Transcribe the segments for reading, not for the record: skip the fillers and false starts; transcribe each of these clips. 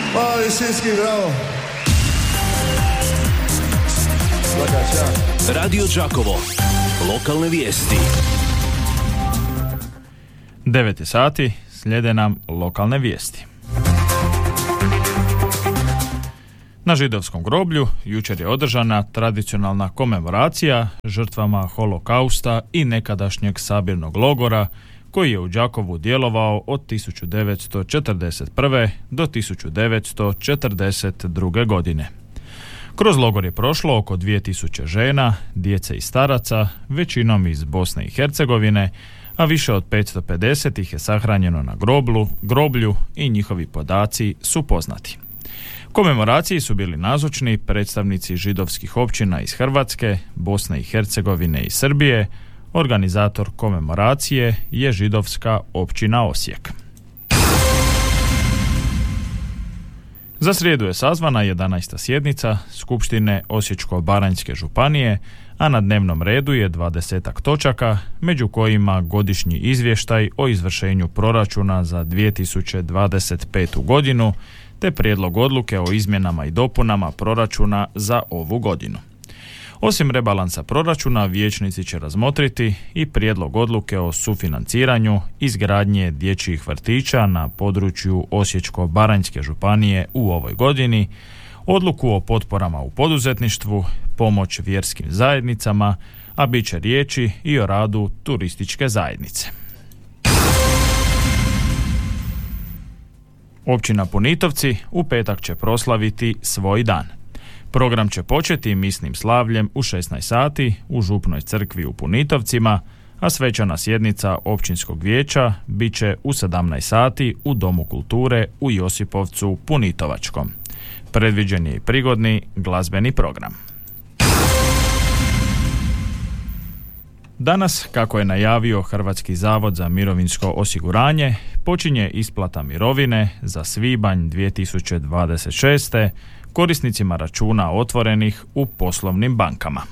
Mali Sinjski, bravo. Svaka čast. Radio Đakovo. Lokalne vijesti. 9 sati, slijede nam lokalne vijesti. Na židovskom groblju jučer je održana tradicionalna komemoracija žrtvama holokausta i nekadašnjeg sabirnog logora koji je u Đakovu djelovao od 1941. do 1942. godine. Kroz logor je prošlo oko 2000 žena, djece i staraca, većinom iz Bosne i Hercegovine, a više od 550 ih je sahranjeno na groblju i njihovi podaci su poznati. Komemoraciji su bili nazočni predstavnici židovskih općina iz Hrvatske, Bosne i Hercegovine i Srbije. Organizator komemoracije je židovska općina Osijek. Za srijedu je sazvana 11. sjednica Skupštine Osječko-baranjske županije, a na dnevnom redu je 20 točaka, među kojima godišnji izvještaj o izvršenju proračuna za 2025. godinu, te prijedlog odluke o izmjenama i dopunama proračuna za ovu godinu. Osim rebalansa proračuna, vijećnici će razmotriti i prijedlog odluke o sufinanciranju izgradnje dječjih vrtića na području Osječko-baranjske županije u ovoj godini, odluku o potporama u poduzetništvu, pomoć vjerskim zajednicama, a bit će riječi i o radu turističke zajednice. Općina Punitovci u petak će proslaviti svoj dan. Program će početi misnim slavljem u 16 sati u Župnoj crkvi u Punitovcima, a svečana sjednica općinskog vijeća bit će u 17 sati u Domu kulture u Josipovcu Punitovačkom. Predviđen je i prigodni glazbeni program. Danas, kako je najavio Hrvatski zavod za mirovinsko osiguranje, počinje isplata mirovine za svibanj 2026. korisnicima računa otvorenih u poslovnim bankama.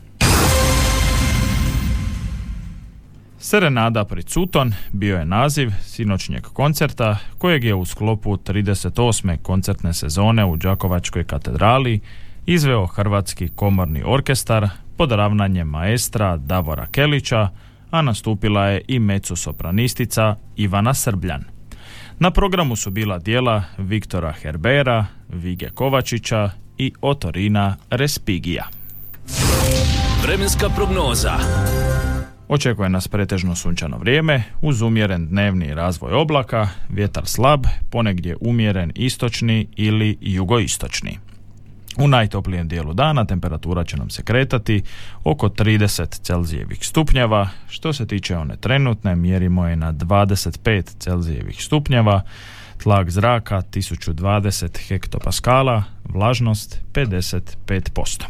Serenada pred Suton bio je naziv sinoćnjeg koncerta kojeg je u sklopu 38. koncertne sezone u Đakovačkoj katedrali izveo Hrvatski komorni orkestar pod ravnanjem maestra Davora Kelića, a nastupila je i mezzosopranistica Ivana Srbljan. Na programu su bila djela Viktora Herbera, Vige Kovačića i Otorina Respigija. Vremenska prognoza. Očekuje nas pretežno sunčano vrijeme, uz umjeren dnevni razvoj oblaka, vjetar slab, ponegdje umjeren istočni ili jugoistočni. U najtoplijem dijelu dana temperatura će nam se kretati oko 30 Celzijevih stupnjeva. Što se tiče one trenutne, mjerimo je na 25 Celzijevih stupnjeva, tlak zraka 1020 hektopaskala, vlažnost 55%.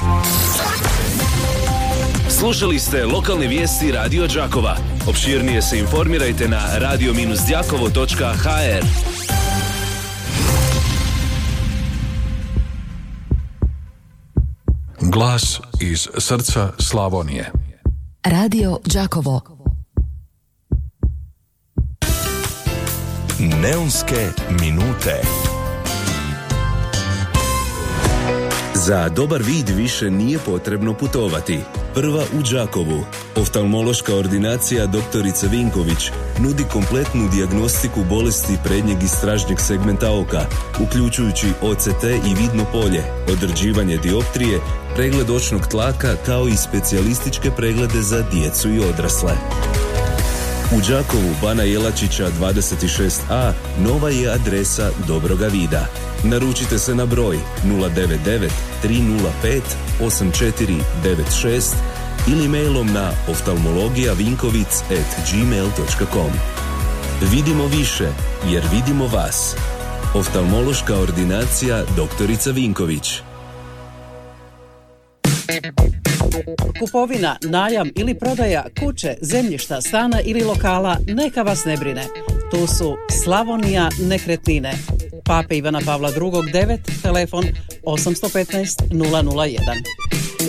Slušali ste lokalne vijesti Radio Đakova. Opširnije se informirajte na radio-đakovo.hr. Glas iz srca Slavonije. Radio Đakovo. Neonske minute. Za dobar vid više nije potrebno putovati. Prva u Đakovu. Oftalmološka ordinacija doktorica Vinković nudi kompletnu dijagnostiku bolesti prednjeg i stražnjeg segmenta oka, uključujući OCT i vidno polje, određivanje dioptrije, pregled očnog tlaka kao i specijalističke preglede za djecu i odrasle. U Đakovu Bana Jelačića 26a nova je adresa dobroga vida. Naručite se na broj 099 305 8496 ili mailom na oftalmologijavinkovic@gmail.com. Vidimo više jer vidimo vas. Oftalmološka ordinacija doktorica Vinković. Kupovina, najam ili prodaja kuće, zemljišta, stana ili lokala neka vas ne brine. Tu su Slavonija nekretnine. Pape Ivana Pavla II 9, telefon 815 001.